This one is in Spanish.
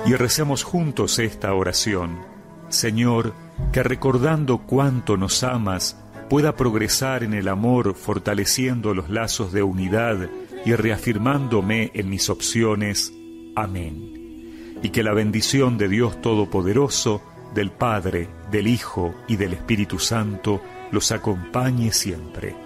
Y recemos juntos esta oración. Señor, que recordando cuánto nos amas, pueda progresar en el amor, fortaleciendo los lazos de unidad y reafirmándome en mis opciones. Amén. Y que la bendición de Dios Todopoderoso, del Padre, del Hijo y del Espíritu Santo los acompañe siempre.